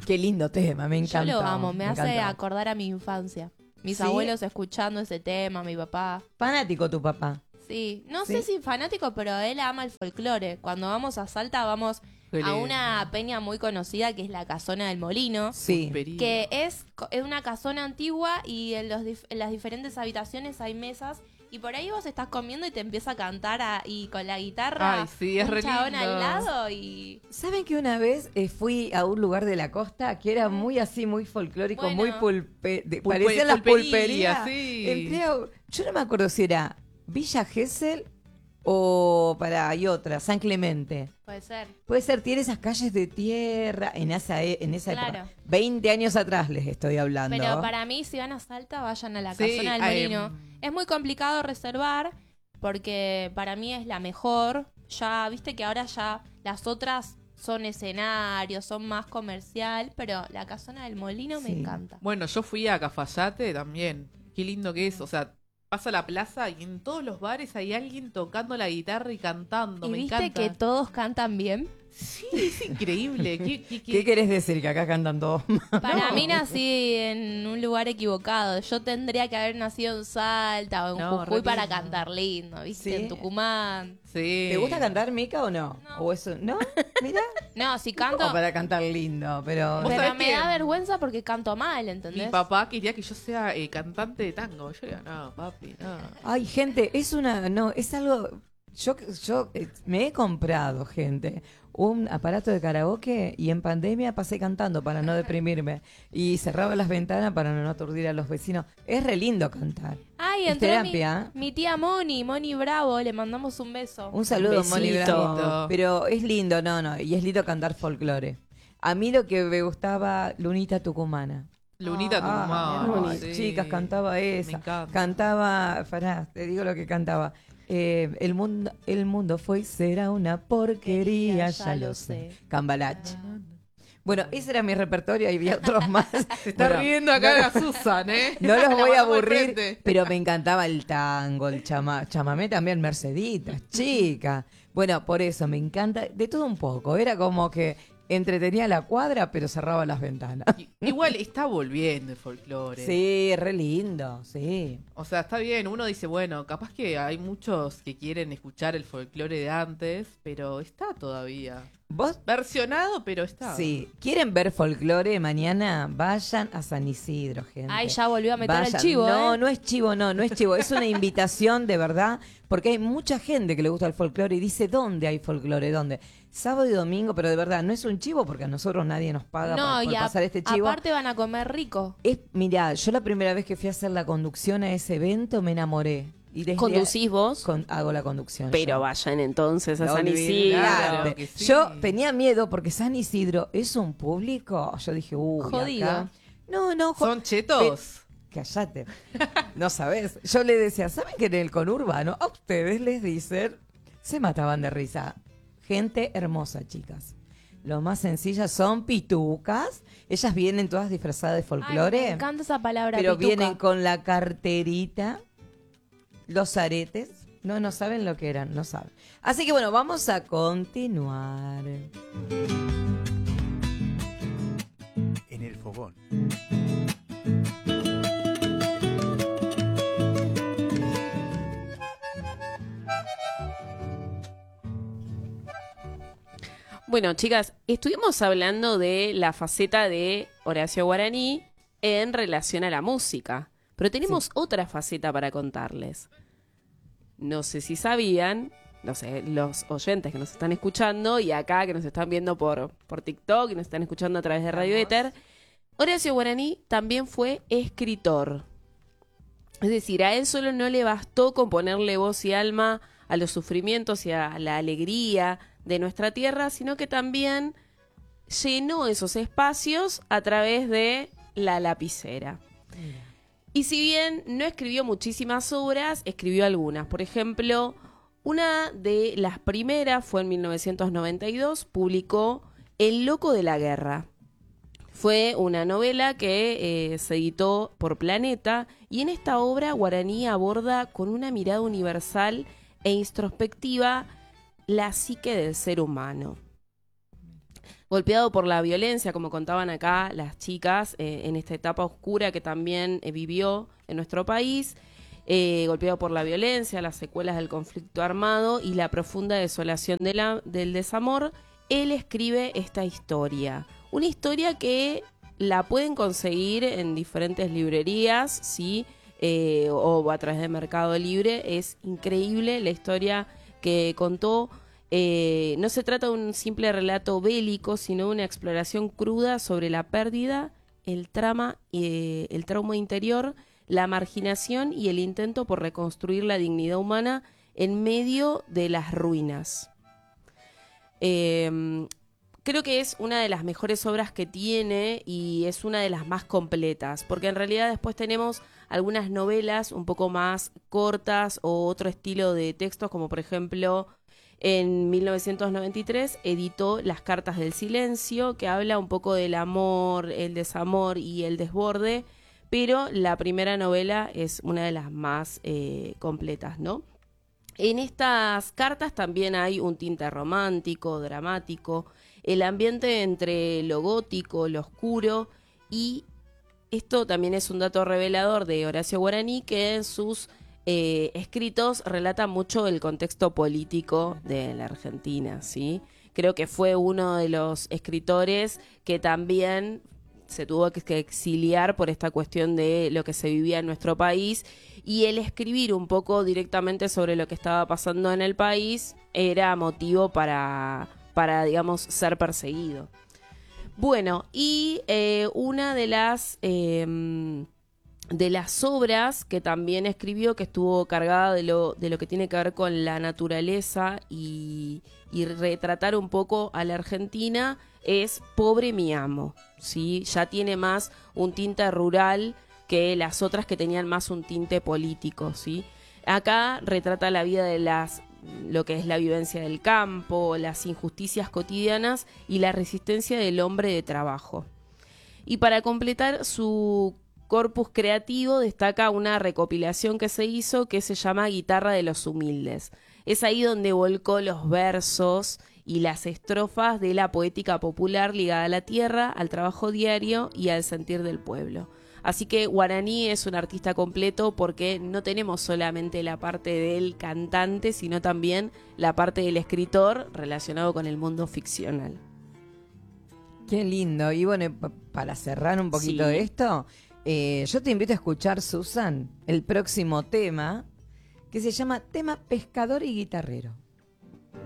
Qué lindo tema, me Yo encantó. lo amo, me hace encantó. acordar a mi infancia. Mis ¿Sí? abuelos escuchando ese tema, mi papá. Fanático tu papá. Sí, no ¿Sí? sé si fanático, pero él ama el folclore. Cuando vamos a Salta vamos Qué a lindo. una peña muy conocida que es la Casona del Molino. Sí. Pulpería. Que es una casona antigua y en las diferentes habitaciones hay mesas. Y por ahí vos estás comiendo y te empieza a cantar y con la guitarra Ay, sí, es un re chabón lindo. al lado y... ¿Saben que una vez fui a un lugar de la costa que era muy así, muy folclórico, Bueno. muy parecían las pulpería, pulperías? sí. Yo no me acuerdo si era Villa Gesell o hay otra, San Clemente. Puede ser. Puede ser, tiene esas calles de tierra en esa Claro. época. 20 años atrás les estoy hablando. Pero para mí, si van a Salta, vayan a la Sí, Casona del Molino. Es muy complicado reservar porque para mí es la mejor. Ya, viste que ahora ya las otras son escenarios, son más comercial, pero la Casona del Molino me Sí. encanta. Bueno, yo fui a Cafayate también. Qué lindo que es. O sea, pasa a la plaza y en todos los bares hay alguien tocando la guitarra y cantando. ¿Y Me viste encanta. que todos cantan bien? Sí, es increíble. ¿Qué querés decir? Que acá cantan todos. Para mí nací en un lugar equivocado. Yo tendría que haber nacido en Salta o en No, Jujuy re para lindo. cantar lindo, ¿viste? Sí. En Tucumán. Sí. ¿Te gusta cantar, Mica, o no? No. ¿O eso? ¿No? Mira. No, si canto... Como para cantar lindo, pero... ¿Vos Pero sabés me que da vergüenza porque canto mal, Mi ¿entendés? papá quería que yo sea cantante de tango. Yo digo, no, papi, no. Ay, gente, es algo... Yo me he comprado, gente, un aparato de karaoke y en pandemia pasé cantando para no deprimirme. Y cerraba las ventanas para no aturdir a los vecinos. Es re lindo cantar. Ay, Es entró terapia. mi tía Moni Bravo, le mandamos un beso. Un saludo, Un Moni besito. Bravo. Pero es lindo, no, y es lindo cantar folclore. A mí lo que me gustaba, Lunita Tucumana. Lunita Ah, Tucumán. ay, sí. chicas, cantaba Me esa. encanta. Cantaba, pará, te digo lo que cantaba. El mundo fue y será una porquería, ya lo sé. Cambalache. Bueno, ese era mi repertorio y había otros más. Se está riendo acá la Susan, ¿eh? No los La voy a mandamos al aburrir, frente. pero me encantaba el tango, el chamamé también, Merceditas, chica. Bueno, por eso me encanta, de todo un poco. Era como que entretenía la cuadra, pero cerraba las ventanas. Igual está volviendo el folclore. Sí, re lindo, sí. O sea, está bien. Uno dice, bueno, capaz que hay muchos que quieren escuchar el folclore de antes, pero está todavía. ¿Vos? Versionado, pero está. Sí. ¿Quieren ver folclore mañana? Vayan a San Isidro, gente. Ay, ya volvió a meter Vayan. el chivo, No, ¿eh? no es chivo, no es chivo. Es una invitación de verdad, porque hay mucha gente que le gusta el folclore y dice, ¿dónde hay folclore? ¿Dónde? Sábado y domingo, pero de verdad, no es un chivo porque a nosotros nadie nos paga por pasar este chivo. aparte van a comer rico. Mirá, yo la primera vez que fui a hacer la conducción a ese evento me enamoré. Y desde ¿Conducís vos? hago la conducción. Pero yo. vayan entonces a No San Isidro. Claro que sí. Yo tenía miedo porque San Isidro es un público. Yo dije, Jodido. acá. No, ¿Son chetos? Cállate. No sabes. Yo le decía, ¿saben que en el conurbano a ustedes les dicen? Se mataban de risa. Gente hermosa, chicas. Lo más sencillas son pitucas. Ellas vienen todas disfrazadas de Ay, folclore. me encanta esa palabra, Pero pituca. vienen con la carterita, los aretes. No saben lo que eran, no saben. Así que bueno, vamos a continuar. En el fogón. Bueno, chicas, estuvimos hablando de la faceta de Horacio Guaraní en relación a la música, pero tenemos otra faceta para contarles. No sé si sabían, no sé, los oyentes que nos están escuchando y acá que nos están viendo por TikTok y nos están escuchando a través de Radio Éter, Horacio Guaraní también fue escritor. Es decir, a él solo no le bastó con ponerle voz y alma a los sufrimientos y a la alegría de nuestra tierra, sino que también llenó esos espacios a través de la lapicera. Y si bien no escribió muchísimas obras, escribió algunas. Por ejemplo, una de las primeras fue en 1992, publicó El loco de la guerra. Fue una novela que se editó por Planeta y en esta obra Guaraní aborda con una mirada universal e introspectiva la psique del ser humano. golpeado por la violencia, como contaban acá las chicas, en esta etapa oscura que también vivió en nuestro país, golpeado por la violencia, las secuelas del conflicto armado y la profunda desolación del desamor, él escribe esta historia. Una historia que la pueden conseguir en diferentes librerías, ¿sí? O a través de Mercado Libre. Es increíble la historia que contó. No se trata de un simple relato bélico, sino de una exploración cruda sobre la pérdida, el trauma interior, la marginación y el intento por reconstruir la dignidad humana en medio de las ruinas. Creo que es una de las mejores obras que tiene y es una de las más completas, porque en realidad después tenemos algunas novelas un poco más cortas o otro estilo de textos, como por ejemplo en 1993 editó Las Cartas del Silencio, que habla un poco del amor, el desamor y el desborde, pero la primera novela es una de las más completas, ¿no? En estas cartas también hay un tinte romántico, dramático, el ambiente entre lo gótico, lo oscuro, y esto también es un dato revelador de Horacio Guaraní, que en sus escritos relata mucho el contexto político de la Argentina, ¿sí? Creo que fue uno de los escritores que también se tuvo que exiliar por esta cuestión de lo que se vivía en nuestro país, y el escribir un poco directamente sobre lo que estaba pasando en el país era motivo para digamos, ser perseguido. Bueno, y una de las obras que también escribió, que estuvo cargada de lo que tiene que ver con la naturaleza y retratar un poco a la Argentina, es Pobre mi amo, ¿sí? Ya tiene más un tinte rural que las otras que tenían más un tinte político, ¿sí? Acá retrata la vida de lo que es la vivencia del campo, las injusticias cotidianas y la resistencia del hombre de trabajo. Y para completar su corpus creativo destaca una recopilación que se hizo que se llama Guitarra de los Humildes. Es ahí donde volcó los versos y las estrofas de la poética popular ligada a la tierra, al trabajo diario y al sentir del pueblo. Así que Guaraní es un artista completo porque no tenemos solamente la parte del cantante, sino también la parte del escritor relacionado con el mundo ficcional. Qué lindo. Y bueno, para cerrar un poquito Sí. de esto, yo te invito a escuchar, Susan, el próximo tema, que se llama Tema Pescador y Guitarrero.